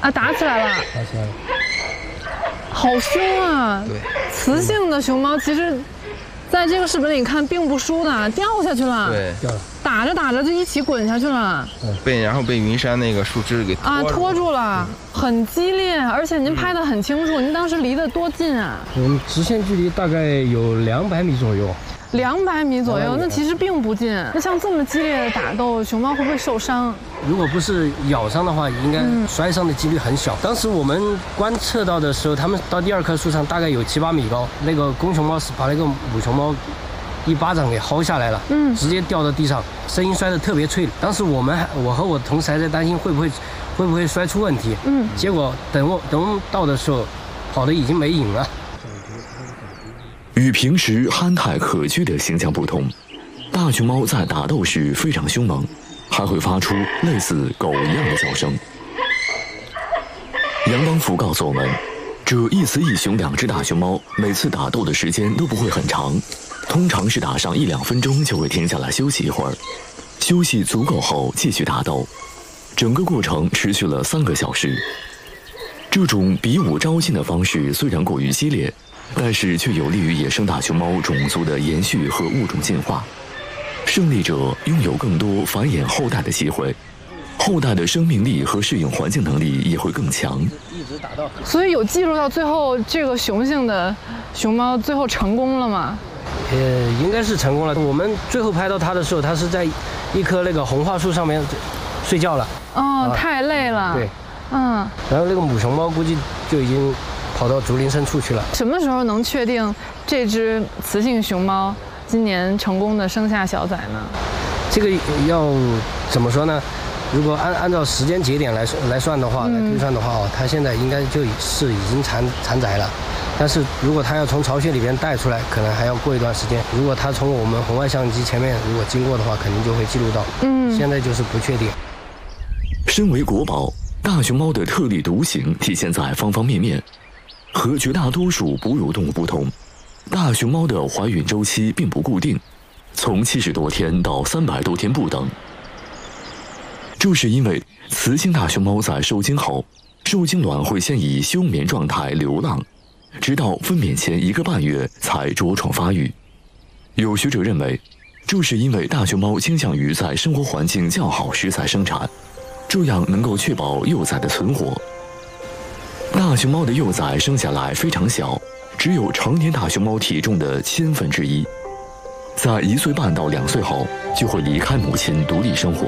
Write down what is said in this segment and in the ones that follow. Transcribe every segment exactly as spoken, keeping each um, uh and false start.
啊，打起来了！ 打起来了， 好凶啊！ 对， 雌性的熊猫其实，在这个视频里看并不输的，掉下去了。 对， 掉了， 打着打着就一起滚下去了。 被然后被云杉那个树枝给啊，拖住了，很激烈，而且您拍得很清楚，您当时离得多近啊？ 我们直线距离大概有两百米左右。 两百米左右，那其实并不近。那像这么激烈的打斗，熊猫会不会受伤？ 如果不是咬伤的话，应该摔伤的几率很小。嗯、当时我们观测到的时候，他们到第二棵树上大概有七八米高，那个公熊猫是把那个母熊猫一巴掌给薅下来了，嗯，直接掉到地上，声音摔得特别脆。当时我们还，我和我同事还在担心会不会会不会摔出问题，嗯，结果等我等我们到的时候，跑的已经没影了。 与平时憨态可掬的形象不同，大熊猫在打斗时非常凶猛，还会发出类似狗一样的叫声。杨邦福告诉我们，这一雌一雄两只大熊猫每次打斗的时间都不会很长，通常是打上一两分钟就会停下来休息一会儿，休息足够后继续打斗，整个过程持续了三个小时。这种比武招亲的方式虽然过于激烈，但是却有利于野生大熊猫种族的延续和物种进化。胜利者拥有更多繁衍后代的机会，后代的生命力和适应环境能力也会更强。 一直打到， 所以有记录到最后这个雄性的熊猫最后成功了吗？ 呃，应该是成功了。我们最后拍到它的时候，它是在一棵那个红桦树上面睡觉了。 哦，啊、太累了。 对， 嗯。 然后那个母熊猫估计就已经跑到竹林深处去了。 什么时候能确定这只雌性熊猫今年成功的生下小崽呢？ 这个要怎么说呢？如果按按照时间节点来来算的话，嗯、来推算的话哦，它现在应该就是已经产产崽了。但是如果它要从巢穴里边带出来，可能还要过一段时间。如果它从我们红外相机前面如果经过的话，肯定就会记录到。嗯，现在就是不确定。 身为国宝，大熊猫的特立独行体现在方方面面。和绝大多数哺乳动物不同，大熊猫的怀孕周期并不固定，从七十多天到三百多天不等。这是因为雌性大熊猫在受精后，受精卵会先以休眠状态流浪，直到分娩前一个半月才着床发育。有学者认为，这是因为大熊猫倾向于在生活环境较好时才生产，这样能够确保幼崽的存活。大熊猫的幼崽生下来非常小，只有成年大熊猫体重的千分之一，在一岁半到两岁后就会离开母亲独立生活。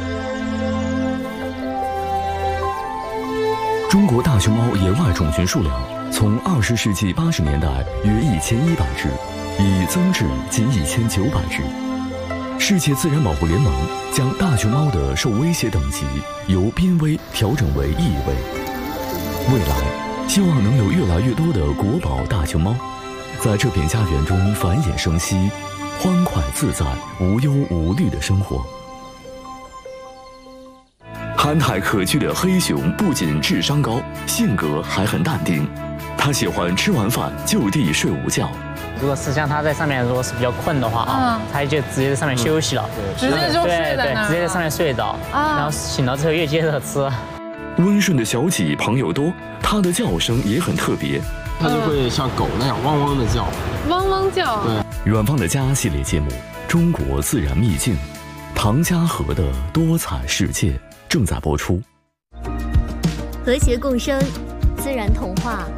中国大熊猫野外种群数量从二十世纪八十年代约一千一百只，已增至近一千九百只。世界自然保护联盟将大熊猫的受威胁等级由濒危调整为易危。未来，希望能有越来越多的国宝大熊猫，在这片家园中繁衍生息，欢快自在、无忧无虑的生活。憨态可掬的黑熊不仅智商高，性格还很淡定。它喜欢吃完饭就地睡午觉。 如果是像它在上面，如果是比较困的话啊，它就直接在上面休息了， 直接就睡在那儿， 直接在上面睡着，然后醒了之后又接着吃。 温顺的小几朋友多，它的叫声也很特别， 它就会像狗那样汪汪的叫， 汪汪叫。 对，远方的家系列节目《中国自然秘境》，唐家河的多彩世界正在播出。 和谐共生，自然童话。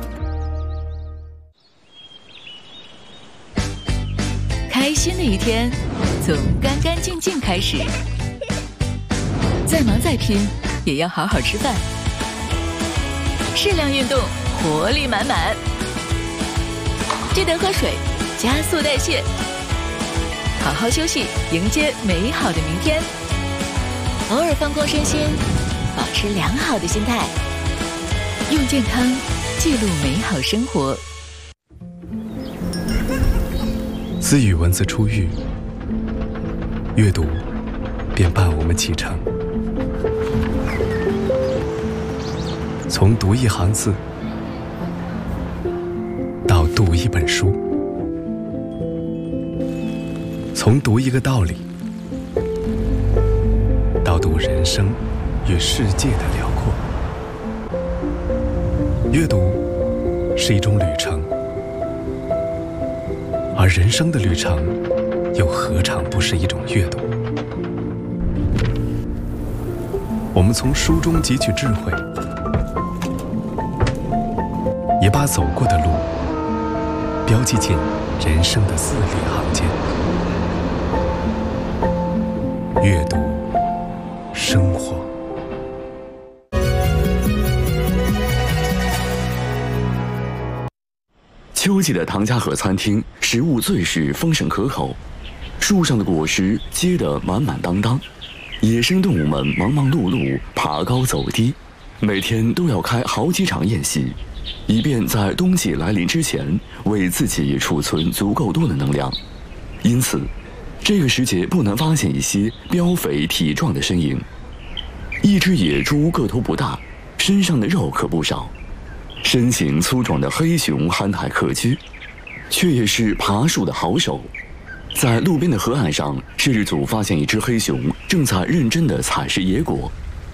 开心的一天，从干干净净开始。再忙再拼，也要好好吃饭。适量运动，活力满满。记得喝水，加速代谢。好好休息，迎接美好的明天。偶尔放空身心，保持良好的心态。用健康记录美好生活。 自与文字初遇，阅读便伴我们启程。从读一行字到读一本书，从读一个道理到读人生与世界的辽阔。 阅读是一种旅程，而人生的旅程又何尝不是一种阅读？我们从书中汲取智慧，也把走过的路标记进人生的字里行间。阅读生活。 秋季的唐家河餐厅，食物最是丰盛可口，树上的果实结得满满当当，野生动物们忙忙碌碌，爬高走低，每天都要开好几场宴席，以便在冬季来临之前为自己储存足够多的能量。因此，这个时节不难发现一些膘肥体壮的身影。一只野猪个头不大，身上的肉可不少。身形粗壮的黑熊憨态可掬，却也是爬树的好手。在路边的河岸上，摄制组发现一只黑熊正在认真地采食野果。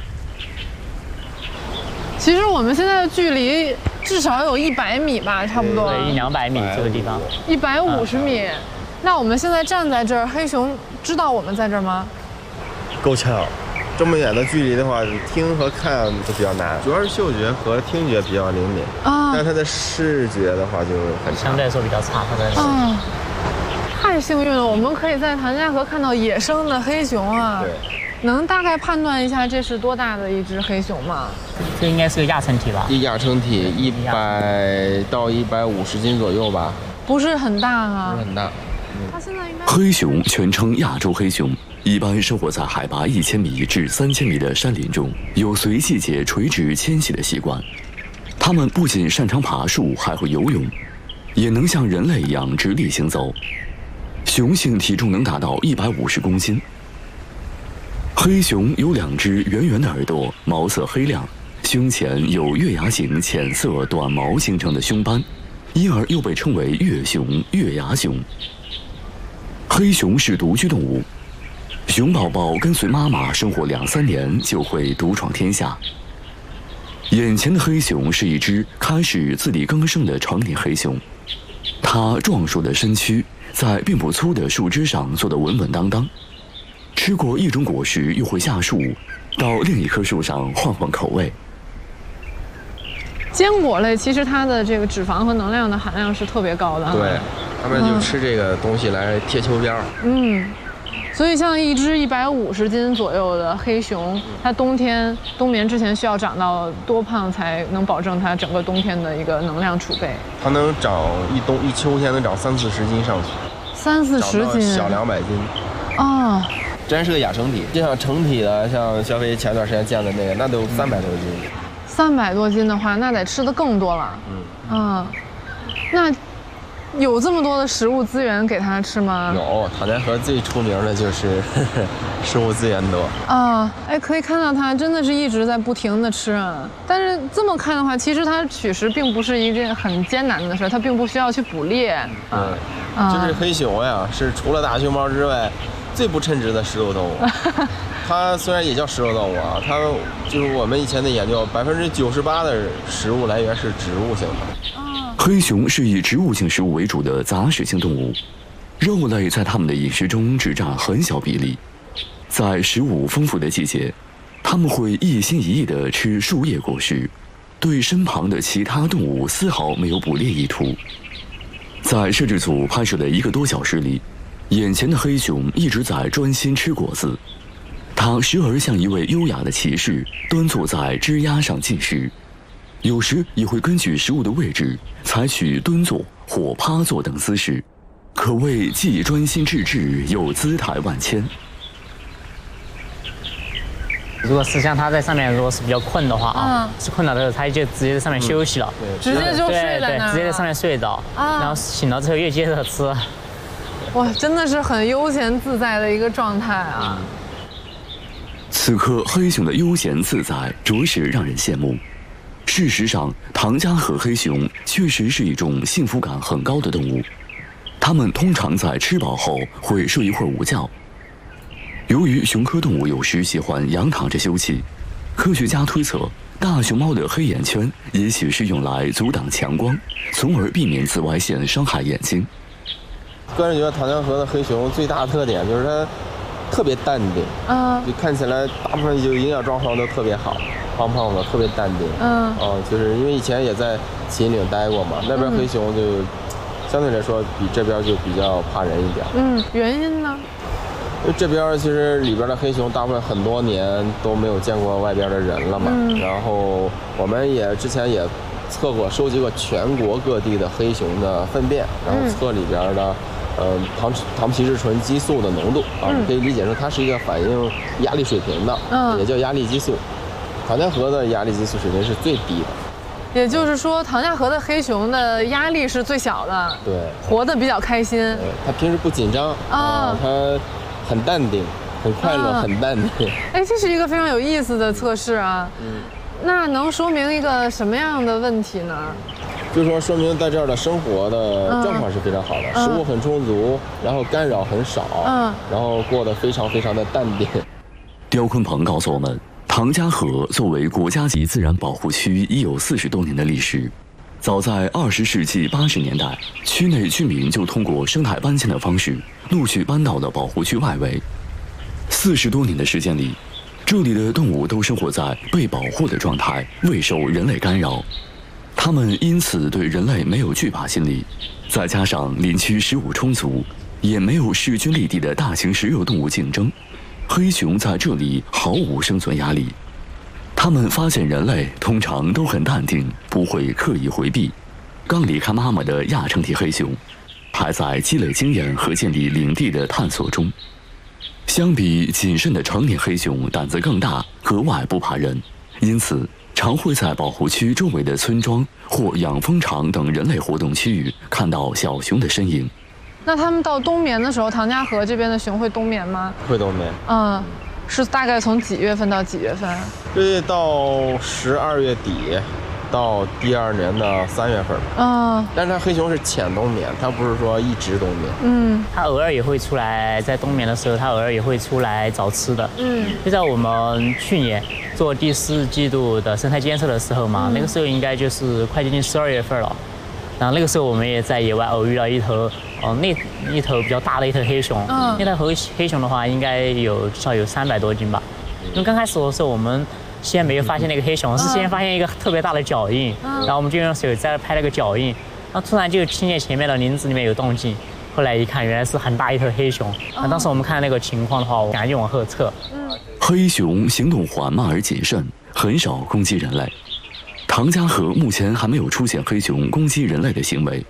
其实我们现在的距离至少有一百米吧，差不多。 对，一两百米这个地方。 一百五十米。嗯、那我们现在站在这儿，黑熊知道我们在这儿吗？ 够呛。这么远的距离的话，听和看都比较难，主要是嗅觉和听觉比较灵敏啊，但它的视觉的话就很差， 相对来说比较差。它的视觉、 啊、太幸运了，我们可以在唐家河看到野生的黑熊啊。 对， 能大概判断一下这是多大的一只黑熊吗？ 这应该是个亚成体吧？ 一亚成体，一百到一百五十斤左右吧。 不是很大啊， 不是很大。 嗯、它现在应该黑熊全称亚洲黑熊。一般生活在海拔一千米至三千米的山林中，有随季节垂直迁徙的习惯。它们不仅擅长爬树，还会游泳，也能像人类一样直立行走。雄性体重能达到一百五十公斤。黑熊有两只圆圆的耳朵，毛色黑亮，胸前有月牙形浅色短毛形成的胸斑，因而又被称为月熊、月牙熊。黑熊是独居动物。熊宝宝跟随妈妈生活两三年就会独闯天下。眼前的黑熊是一只开始自力更生的成年黑熊，它壮硕的身躯在并不粗的树枝上坐得稳稳当当，吃过一种果实又会下树，到另一棵树上换换口味。 坚果类其实它的这个脂肪和能量的含量是特别高的， 对，他们就吃这个东西来贴秋膘。嗯。 所以，像一只一百五十斤左右的黑熊，它冬天冬眠之前需要长到多胖才能保证它整个冬天的一个能量储备？ 它能长一冬一秋天能长三四十斤上去， 三四十斤， 小两百斤。 啊、哦， 真是个亚成体，就像成体的，像小飞前段时间见的那个，那都三百多斤。 三百多斤的话，那得吃的更多了。嗯啊，那。有这么多的食物资源给它吃吗？ 有，唐家河最出名的就是呵呵食物资源多啊！哎，可以看到它真的是一直在不停的吃啊。但是这么看的话，其实它取食并不是一件很艰难的事，它并不需要去捕猎。 对、啊，就是黑熊呀，是除了大熊猫之外最不称职的食肉动物。它虽然也叫食肉动物啊，它就是我们以前的研究，百分之九十八的食物来源是植物性的。 黑熊是以植物性食物为主的杂食性动物，肉类在它们的饮食中只占很小比例。在食物丰富的季节，它们会一心一意地吃树叶果实，对身旁的其他动物丝毫没有捕猎意图。在摄制组拍摄的一个多小时里，眼前的黑熊一直在专心吃果子，它时而像一位优雅的骑士，端坐在枝桠上进食。有时也会根据食物的位置，采取蹲坐或趴坐等姿势，可谓既专心致志又姿态万千。 如果是像他在上面，如果是比较困的话啊，嗯、是困了的时候，他就直接在上面休息了， 嗯、直接就睡在那儿， 直接在上面睡着，啊、然后醒了之后又接着吃。 哇，真的是很悠闲自在的一个状态啊！ 此刻黑熊的悠闲自在，着实让人羡慕。事实上，唐家河黑熊确实是一种幸福感很高的动物。它们通常在吃饱后会睡一会儿午觉。由于熊科动物有时喜欢仰躺着休息，科学家推测， 大熊猫的黑眼圈也许是用来阻挡强光，从而避免紫外线伤害眼睛。 个人觉得唐江河的黑熊最大的特点就是它特别淡定，嗯，就看起来大部分就营养状况都特别好，胖胖的，特别淡定，嗯，啊，就是因为以前也在秦岭待过嘛，那边黑熊就相对来说比这边就比较怕人一点。 嗯，原因呢？ 因为这边其实里边的黑熊大部分很多年都没有见过外边的人了嘛，嗯、然后我们也之前也测过、收集过全国各地的黑熊的粪便，然后测里边的。呃，糖糖皮质醇激素的浓度啊，嗯、你可以理解成它是一个反映压力水平的，嗯，也叫压力激素。唐江河的压力激素水平是最低的， 也就是说，唐家河的黑熊的压力是最小的， 对， 活得比较开心。 对，它平时不紧张啊，它很淡定，很快乐，啊、很淡定。 哎，这是一个非常有意思的测试啊。嗯，那能说明一个什么样的问题呢？ 就是说，说明在这儿的生活的状况是非常好的，嗯、食物很充足，然后干扰很少，嗯，然后过得非常非常的淡定。 刁坤鹏告诉我们，唐家河作为国家级自然保护区已有四十多年的历史。早在二十世纪八十年代，区内居民就通过生态搬迁的方式，陆续搬到了保护区外围。四十多年的时间里，这里的动物都生活在被保护的状态，未受人类干扰。它们因此对人类没有惧怕心理，再加上林区食物充足，也没有势均力敌的大型食肉动物竞争，黑熊在这里毫无生存压力。它们发现人类通常都很淡定，不会刻意回避。刚离开妈妈的亚成体黑熊，还在积累经验和建立领地的探索中。相比谨慎的成年黑熊，胆子更大，格外不怕人，因此常会在保护区周围的村庄或养蜂场等人类活动区域看到小熊的身影。 那他们到冬眠的时候，唐家河这边的熊会冬眠吗？ 会冬眠。 嗯，是大概从几月份到几月份？ 对，到十二月底，到第二年的三月份。嗯，但是它黑熊是浅冬眠，它不是说一直冬眠。 嗯，它偶尔也会出来，在冬眠的时候，它偶尔也会出来找吃的。嗯，就在我们去年做第四季度的生态监测的时候嘛，嗯、那个时候应该就是快接近十二月份了。然后那个时候我们也在野外偶遇到一头，哦，那一头比较大的一头黑熊。嗯，那头黑黑熊的话，应该有至少有三百多斤吧。因为刚开始的时候，我们先没有发现那个黑熊，是先发现一个特别大的脚印，然后我们就用手在拍了个脚印，然后突然就听见前面的林子里面有动静，后来一看，原来是很大一头黑熊。那当时我们看那个情况的话，我赶紧往后撤。 黑熊行动缓慢而谨慎，很少攻击人类。唐家河目前还没有出现黑熊攻击人类的行为。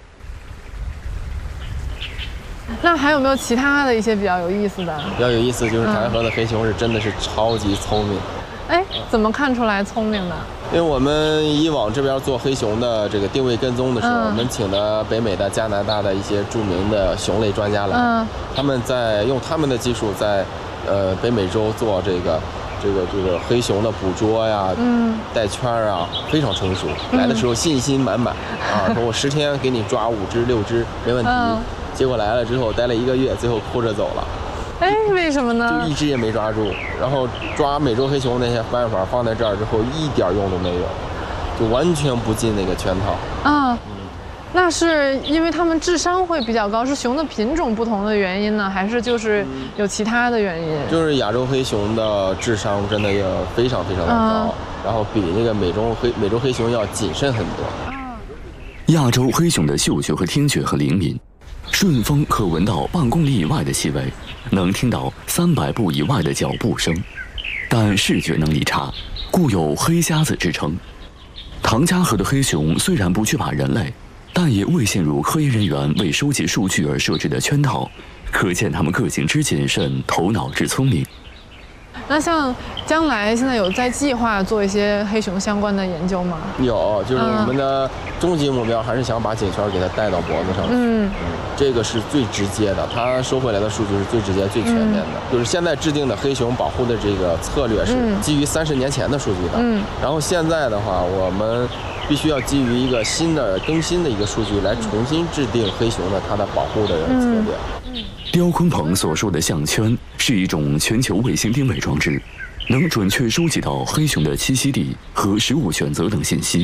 那还有没有其他的一些比较有意思的？ 比较有意思就是唐家河的黑熊是真的是超级聪明。 哎，怎么看出来聪明的？ 因为我们以往这边做黑熊的这个定位跟踪的时候，嗯、我们请了北美的、加拿大的一些著名的熊类专家来，嗯、他们在用他们的技术在呃北美洲做这个。这个这个黑熊的捕捉呀，嗯，带圈啊，非常成熟。来的时候信心满满，嗯、啊，说我十天给你抓五只六只没问题。嗯、结果来了之后待了一个月，最后哭着走了。 哎，为什么呢？ 就一只也没抓住。然后抓美洲黑熊那些办法放在这儿之后，一点用都没有，就完全不进那个圈套。啊。嗯那是因为它们智商会比较高，是熊的品种不同的原因呢，还是就是有其他的原因？ 就是亚洲黑熊的智商真的要非常非常的高，嗯、然后比那个美洲黑美洲黑熊要谨慎很多。 亚洲黑熊的嗅觉和听觉很灵敏，顺风可闻到半公里以外的气味，能听到三百步以外的脚步声，但视觉能力差，故有黑瞎子之称。唐家河的黑熊虽然不惧怕人类，但也未陷入科研人员为收集数据而设置的圈套，可见他们个性之谨慎，头脑之聪明。 那像将来现在有在计划做一些黑熊相关的研究吗？ 有，就是我们的终极目标还是想把颈圈给它带到脖子上去。嗯，嗯这个是最直接的，它收回来的数据是最直接、最全面的。嗯、就是现在制定的黑熊保护的这个策略是基于三十年前的数据的。嗯，然后现在的话，我们必须要基于一个新的更新的一个数据来重新制定黑熊的它的保护的策略。 刁坤鹏所说的项圈是一种全球卫星定位装置， 能准确收集到黑熊的栖息地和食物选择等信息。